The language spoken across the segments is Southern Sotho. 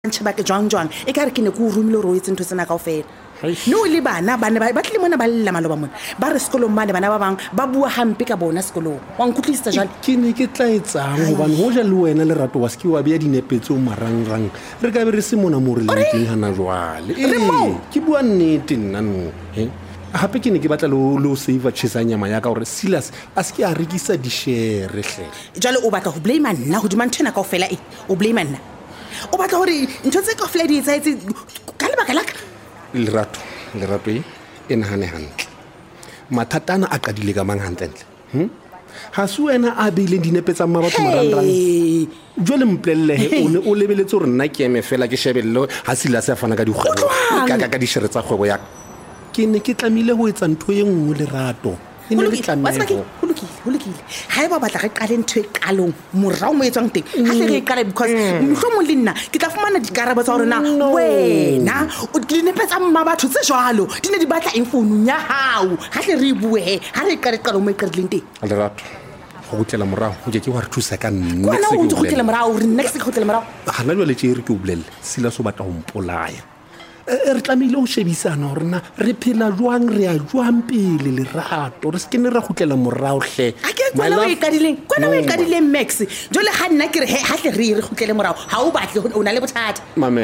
Ba ke jwang e ka re ke ne go rumile ro etse ntho tsena kaofela no le bana ba tle mona ba lla maloba mona ba re sekolong mane bana ba bang ba bua hampe ka bona sekolong wa nkutlisa jwale ke ne ke tla etsang hobane ho ja le wena le rato wa ski wa bea dinepetso marangrang re ka be re se mona mo re leng hana jwale ke bua nnete nna no hape ke ne ke batla lo save chesa nyama ya ka hore Silas a ske a rekisa di share hle jwale o batla ho blame nna ho dima nthena kaofela o blame nna o batla hore ntho tse ka fela di etsaetse ka lebaka la lerato e nahane hantle mathatana a qadile ka mang hantle ha se wena a beile dinepe tsa mabatho marangrang jwale mplellehe o ne o lebeletse hore nna ke eme fela ke shebello ha Silas a fana ka dikgwebo ka di shere tsa kgwebo ya ke ne ke tlamile ho etsa ntho e nngwe lerato e ne le tlameho Hulukile ha eba batla re qale ntho e qalong morao mo etswang teng ha se re qale because mohlomong le nna ke tla fumana dikarabo tsa hore na wena o dinepe tsa batho tse jwalo di ne di batla infounung ya hao ha hle re bue ha re qale qalo mo e qadileng teng lerato go gutlela morao o ke wa re thusa ka nne kwana o go gutlela morao re next go gutlela morao hana jwale tse re ke o bolelle Silas o batla ho mpolaya re tlamile ho shebisana hore na re phela jwang re a jwang pele lerato re skene ra gutlela morao hle a ke kwana o e kadileng Max jole ha nna ke re ha hle re gutlele morao ha o batle o na le bothata mame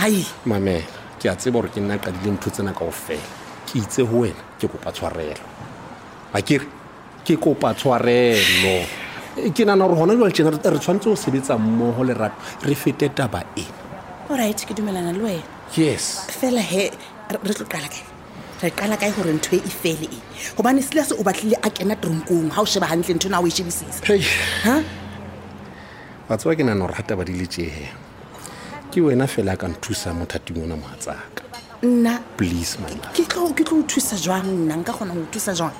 ke a tseba hore ke nna qadileng ntho tsena kaofela ke itse ho wena ke kopa tshwarelo akere ke kopa tshwarelo ke nana hore hona jwale tsena re tshwantse ho sebetsa mmoho lerato re fete taba e alright ke dumelana le wena yes fela he re tlo qala kae hore ntho e fele e hobane Silas o batlile a kena tronkong ha o sheba hantle ntho na o e shebisisa batho ba ke nana hore hata ba di letsehe ke wena fela ka nthusa mothati mona mohatsaka nna please my love ke tlo thusa jwang nna nka gona ho thusa jwang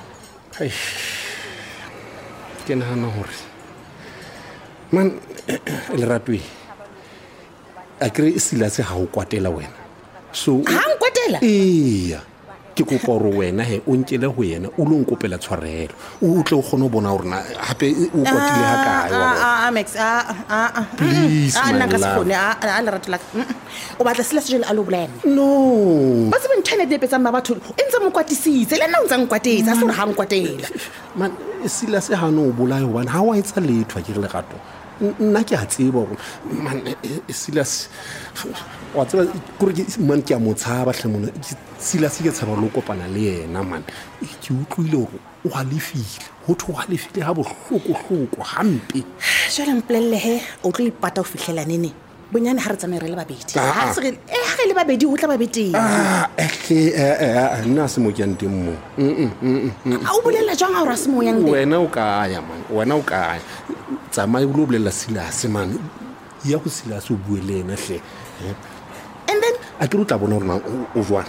ke nahana hore man leratwe a kre Silas ha o kwatela wena so ha nkwatela ke kopa hore wena o nkele ho yena o lo nkopela tshwarelo o tle o gone bona hore na hape o kwatile ha kae wa Max please nna ka se gone lerato la o batla Silas jele a lo blame no ba se internet de petsa mabatho entse mo kwatisitse le nna o ntse nkwatetse a se re ha nkwatela man Silas ha no bolaya hobane ha wa etsa letho ke re legato nna ke a tseba hore man Silas wa tseba gore man ke a motshaba hle mona Silas ke tshaba lo kopana le yena man ke utlwile hore o halefile ho thu halefile ha bohloko hampe jwale mplellehe o tlo ipata o fihlela nene bonyane ha re tsamere le babedi ha se re le babedi ho tla babedi nna se mo ke nteng mo a o bolela jwang ha o ra se mo yang teng wena o kaya man wena o kaya tsamaya o lo bolela Silas man ya go Silas o buele ena hle and then a ke rutla bona hore o jwana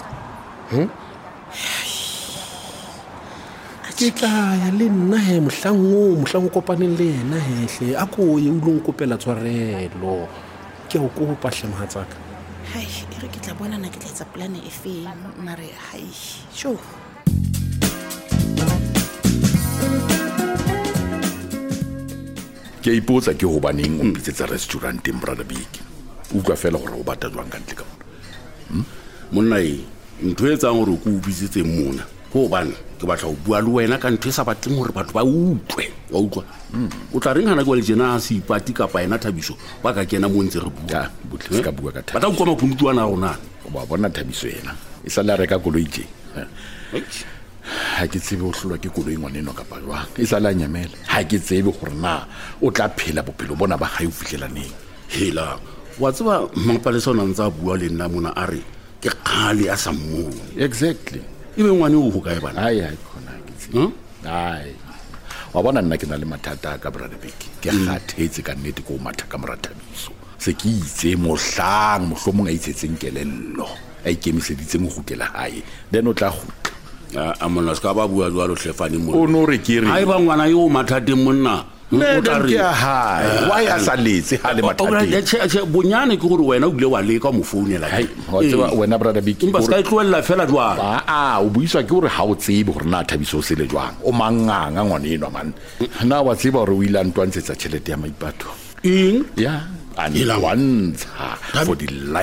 ke tla ya le nna mohlang kopaneng le yena hle a ko ye o lo nkopela tshwarelo ke o kopa hle mohatsaka re ke tla bona na ke tla etsa plan e feng mare sure ke ipotsa ke hobaneng o pitsetsa restauranteng brother Big utlwa fela gore o bata jwang ka ntle ka mona monna ntho e tsang gore o go bitsetse mona ho bana ke batla ho bua le wena ka ntho e sa batleng gore batho ba utlwe wa utlwa o tla reng hana go le jena se ipati ka pa ena Thabiso ba ka kena mo ntse re bua botle ska bua ka Thabiso ba ta go mapuntu ana rona o ba bona Thabiso yena e sa la reka koloi je ha ke tsebe o hlolwa ke koloi ngwaneno ka pa jwang e sa la nyamela ha ke tsebe gore na o tla phela bophelo bona ba gae o fihlelaneng hela wa tseba mapalesa ona ntsa bua le nna mona a re ke khale a sa mmone exactly ibe ngwane o ho kae bana ai khona ke tsebe ai wa bona nna ke na le mathata ka brother Big ke kgathetse ka nnete ko matha ka mora Thabiso se ke itse mohlomong a itsetseng kelello a ikemiseditse mo gutela hae then o tla gutla a monna ska ba bua jwa lo hlefane mo o no re ke re ha eba ngwana yo mathateng monna o tla re why a sa letse ha le mathateng bonyane ke gore wena o bile wa le ka mo founela wa tseba wena brother Big imba ska itlwella fela jwa o buiswa ke gore ha o tsebe gore na Thabiso se le jwang o manganga ngwane enwa man na wa tseba gore o ile a ntwantshetsa tšhelete ya maipato ing ya a ntsha for the